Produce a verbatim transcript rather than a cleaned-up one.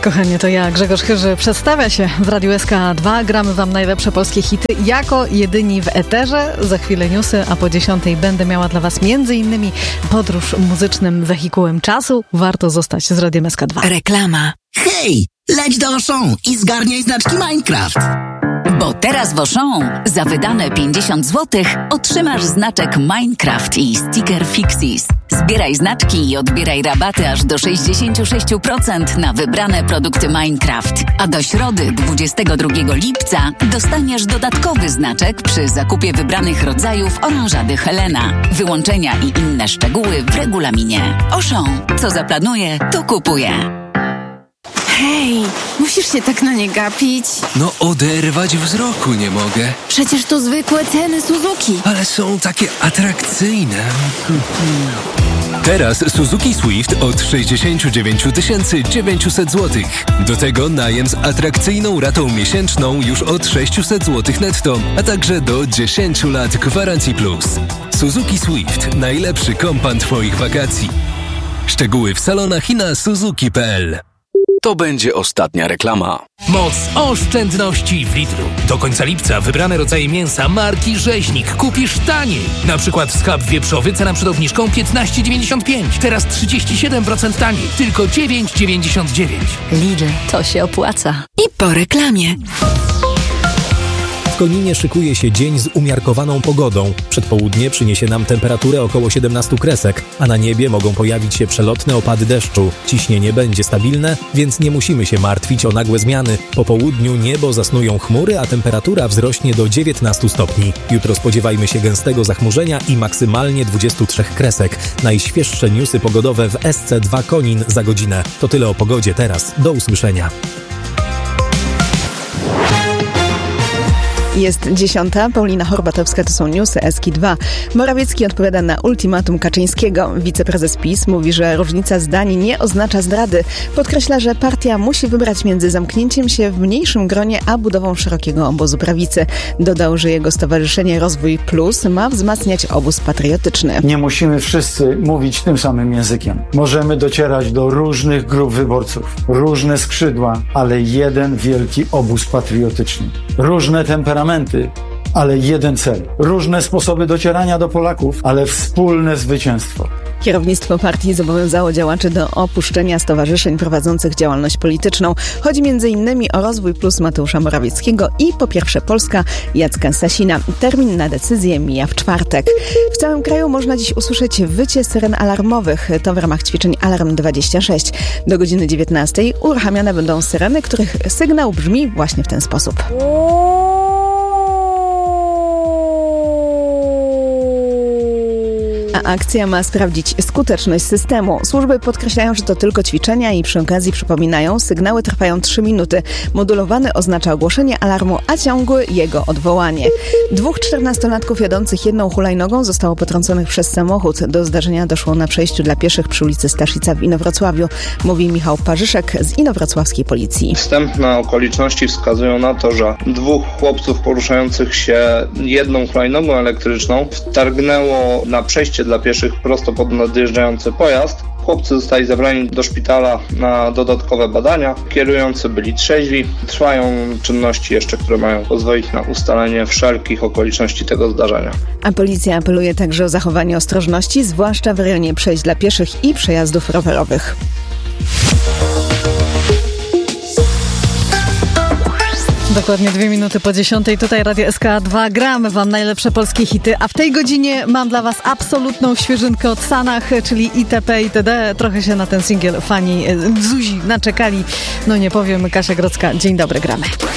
kochanie, to ja, Grzegorz Chyży, przedstawia się w Radiu S K dwa. Gramy wam najlepsze polskie hity jako jedyni w eterze. Za chwilę newsy, a po dziesiątej będę miała dla was między innymi podróż muzycznym wehikułem czasu. Warto zostać z Radiem S K dwa. Reklama. Hej, leć do Auchan i zgarniaj znaczki Minecraft. Bo teraz w Auchan za wydane pięćdziesiąt złotych otrzymasz znaczek Minecraft i sticker Fixis. Zbieraj znaczki i odbieraj rabaty aż do sześćdziesiąt sześć procent na wybrane produkty Minecraft. A do środy dwudziestego drugiego lipca dostaniesz dodatkowy znaczek przy zakupie wybranych rodzajów oranżady Helena. Wyłączenia i inne szczegóły w regulaminie. Auchan. Co zaplanuje, to kupuje. Hej, musisz się tak na nie gapić. No oderwać wzroku nie mogę. Przecież to zwykłe ceny Suzuki. Ale są takie atrakcyjne. Teraz Suzuki Swift od sześćdziesiąt dziewięć tysięcy dziewięćset złotych. Do tego najem z atrakcyjną ratą miesięczną już od sześćset złotych netto, a także do dziesięć lat gwarancji plus. Suzuki Swift. Najlepszy kompan twoich wakacji. Szczegóły w salonach i na suzuki kropka p l. To będzie ostatnia reklama. Moc oszczędności w Lidlu. Do końca lipca wybrane rodzaje mięsa marki Rzeźnik kupisz taniej. Na przykład schab wieprzowy, cena przed obniżką piętnaście dziewięćdziesiąt pięć. Teraz trzydzieści siedem procent taniej. Tylko dziewięć dziewięćdziesiąt dziewięć. Lidl, to się opłaca. I po reklamie. W Koninie szykuje się dzień z umiarkowaną pogodą. Przedpołudnie przyniesie nam temperaturę około siedemnaście kresek, a na niebie mogą pojawić się przelotne opady deszczu. Ciśnienie będzie stabilne, więc nie musimy się martwić o nagłe zmiany. Po południu niebo zasnują chmury, a temperatura wzrośnie do dziewiętnaście stopni. Jutro spodziewajmy się gęstego zachmurzenia i maksymalnie dwadzieścia trzy kresek. Najświeższe newsy pogodowe w S C dwa Konin za godzinę. To tyle o pogodzie teraz. Do usłyszenia. Jest dziesiąta. Paulina Horbatowska, to są newsy S K dwa. Morawiecki odpowiada na ultimatum Kaczyńskiego. Wiceprezes PiS mówi, że różnica zdań nie oznacza zdrady. Podkreśla, że partia musi wybrać między zamknięciem się w mniejszym gronie, a budową szerokiego obozu prawicy. Dodał, że jego stowarzyszenie Rozwój Plus ma wzmacniać obóz patriotyczny. Nie musimy wszyscy mówić tym samym językiem. Możemy docierać do różnych grup wyborców, różne skrzydła, ale jeden wielki obóz patriotyczny. Różne temperamenty, ale jeden cel. Różne sposoby docierania do Polaków, ale wspólne zwycięstwo. Kierownictwo partii zobowiązało działaczy do opuszczenia stowarzyszeń prowadzących działalność polityczną. Chodzi między innymi o Rozwój Plus Mateusza Morawieckiego i Po Pierwsze Polska Jacka Sasina. Termin na decyzję mija w czwartek. W całym kraju można dziś usłyszeć wycie syren alarmowych. To w ramach ćwiczeń Alarm dwadzieścia sześć. Do godziny dziewiętnastej uruchamiane będą syreny, których sygnał brzmi właśnie w ten sposób. A akcja ma sprawdzić skuteczność systemu. Służby podkreślają, że to tylko ćwiczenia i przy okazji przypominają, sygnały trwają trzy minuty. Modulowany oznacza ogłoszenie alarmu, a ciągły jego odwołanie. Dwóch czternastolatków jadących jedną hulajnogą zostało potrąconych przez samochód. Do zdarzenia doszło na przejściu dla pieszych przy ulicy Staszica w Inowrocławiu, mówi Michał Parzyszek z inowrocławskiej policji. Wstępne okoliczności wskazują na to, że dwóch chłopców poruszających się jedną hulajnogą elektryczną wtargnęło na przejście dla pieszych prosto pod nadjeżdżający pojazd. Chłopcy zostali zabrani do szpitala na dodatkowe badania. Kierujący byli trzeźwi. Trwają czynności jeszcze, które mają pozwolić na ustalenie wszelkich okoliczności tego zdarzenia. A policja apeluje także o zachowanie ostrożności, zwłaszcza w rejonie przejść dla pieszych i przejazdów rowerowych. Dokładnie dwie minuty po dziesiątej. Tutaj Radio S K dwa. Gramy wam najlepsze polskie hity, a w tej godzinie mam dla was absolutną świeżynkę od Sanach, czyli itp. itd. Trochę się na ten singiel fani Zuzi naczekali. No nie powiem, Kasia Grodzka. Dzień dobry, gramy.